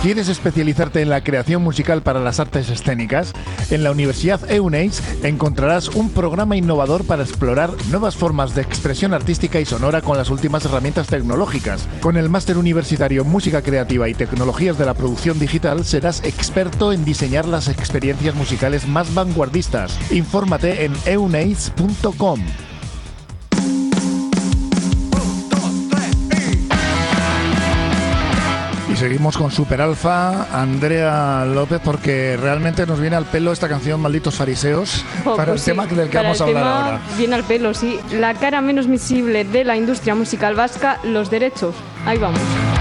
¿Quieres especializarte en la creación musical para las artes escénicas? En la Universidad Euneiz encontrarás un programa innovador para explorar nuevas formas de expresión artística y sonora con las últimas herramientas tecnológicas. Con el máster universitario Música Creativa y Tecnologías de la Producción Digital serás experto en diseñar las experiencias musicales más vanguardistas. Infórmate en euneiz.com. Y seguimos con Super Alfa, Andrea López, porque realmente nos viene al pelo esta canción, Malditos Fariseos, para pues el tema del que vamos a hablar ahora. Viene al pelo, sí. La cara menos visible de la industria musical vasca, los derechos. Ahí vamos.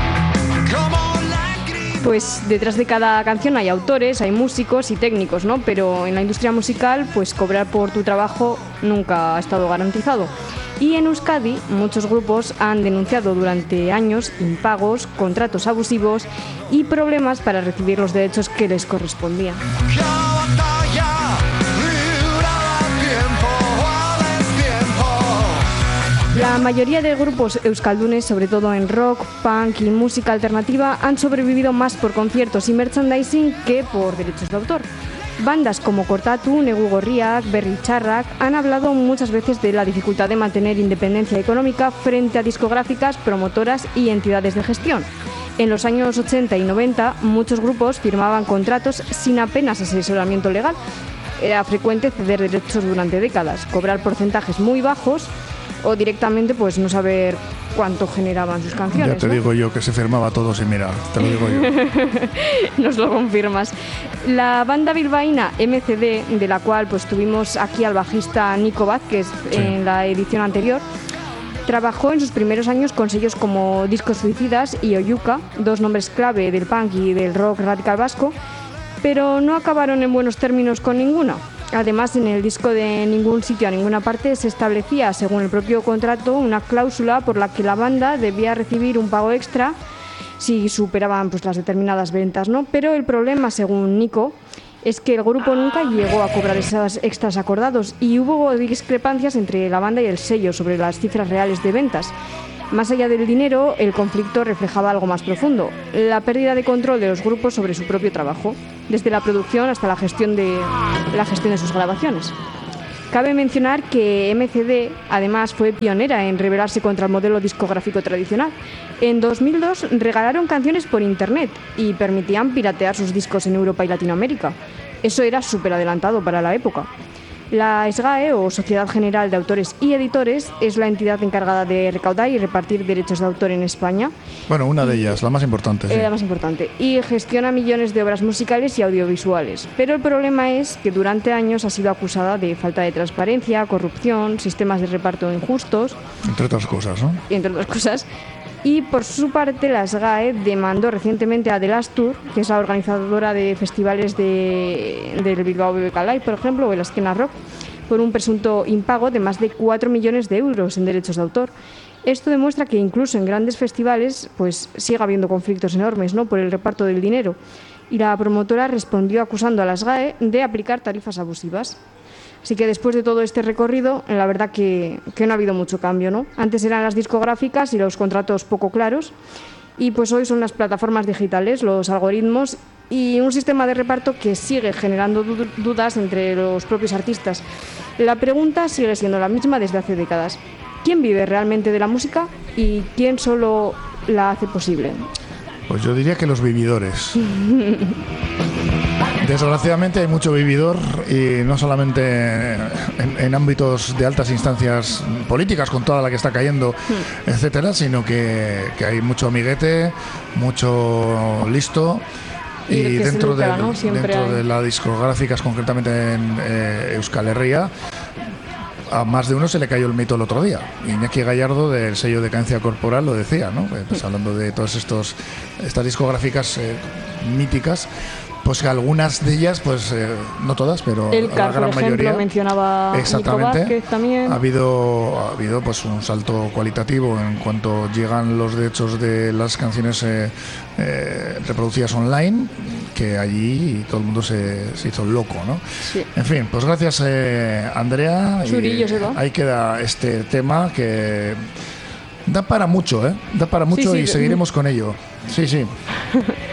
Pues detrás de cada canción hay autores, hay músicos y técnicos, ¿no? Pero en la industria musical, pues cobrar por tu trabajo nunca ha estado garantizado. Y en Euskadi, muchos grupos han denunciado durante años impagos, contratos abusivos y problemas para recibir los derechos que les correspondían. La mayoría de grupos euskaldunes, sobre todo en rock, punk y música alternativa, han sobrevivido más por conciertos y merchandising que por derechos de autor. Bandas como Kortatu, Negu Gorriak, Berri Txarrak han hablado muchas veces de la dificultad de mantener independencia económica frente a discográficas, promotoras y entidades de gestión. En los años 80 y 90, muchos grupos firmaban contratos sin apenas asesoramiento legal. Era frecuente ceder derechos durante décadas, cobrar porcentajes muy bajos o directamente pues no saber cuánto generaban sus canciones. Ya te digo yo que se firmaba todo sin mirar, te lo digo yo. Nos lo confirmas. La banda bilbaína MCD, de la cual pues tuvimos aquí al bajista Nico Vázquez en la edición anterior, trabajó en sus primeros años con sellos como Discos Suicidas y Oyuka, dos nombres clave del punk y del rock radical vasco, pero no acabaron en buenos términos con ninguno. Además, en el disco de Ningún Sitio a Ninguna Parte se establecía, según el propio contrato, una cláusula por la que la banda debía recibir un pago extra si superaban pues, las determinadas ventas, ¿no? Pero el problema, según Nico, es que el grupo nunca llegó a cobrar esos extras acordados y hubo discrepancias entre la banda y el sello sobre las cifras reales de ventas. Más allá del dinero, el conflicto reflejaba algo más profundo, la pérdida de control de los grupos sobre su propio trabajo, desde la producción hasta la gestión de sus grabaciones. Cabe mencionar que MCD, además, fue pionera en rebelarse contra el modelo discográfico tradicional. En 2002 regalaron canciones por internet y permitían piratear sus discos en Europa y Latinoamérica. Eso era súper adelantado para la época. La SGAE, o Sociedad General de Autores y Editores, es la entidad encargada de recaudar y repartir derechos de autor en España. Bueno, una de ellas, la más importante. Sí. La más importante. Y gestiona millones de obras musicales y audiovisuales. Pero el problema es que durante años ha sido acusada de falta de transparencia, corrupción, sistemas de reparto injustos. Entre otras cosas, ¿no? Entre otras cosas. Y por su parte, la SGAE demandó recientemente a The Last Tour, que es la organizadora de festivales del Bilbao BBK Live, por ejemplo, o el Azkena Rock, por un presunto impago de más de 4 millones de euros en derechos de autor. Esto demuestra que incluso en grandes festivales pues sigue habiendo conflictos enormes, ¿no?, por el reparto del dinero. Y la promotora respondió acusando a la SGAE de aplicar tarifas abusivas. Así que después de todo este recorrido, la verdad que no ha habido mucho cambio, ¿no? Antes eran las discográficas y los contratos poco claros, y pues hoy son las plataformas digitales, los algoritmos y un sistema de reparto que sigue generando dudas entre los propios artistas. La pregunta sigue siendo la misma desde hace décadas. ¿Quién vive realmente de la música y quién solo la hace posible? Pues yo diría que los vividores. Desgraciadamente hay mucho vividor, y no solamente en ámbitos de altas instancias políticas, con toda la que está cayendo, etcétera, sino que hay mucho amiguete, mucho listo. Y dentro de las discográficas, concretamente en Euskal Herria, a más de uno se le cayó el mito el otro día. Iñaki Gallardo, del sello Decadencia Corporal, lo decía, ¿no? Pues hablando de todas estas discográficas míticas, pues que algunas de ellas, pues no todas, pero la gran mayoría, mencionaba exactamente, Nico Vázquez también. Ha habido pues un salto cualitativo en cuanto llegan los derechos de las canciones reproducidas online, que allí todo el mundo se hizo loco, ¿no? Sí. En fin, pues gracias, Andrea. Churillo se va. Ahí queda este tema que da para mucho, Da para mucho, sí, y seguiremos con ello. Sí.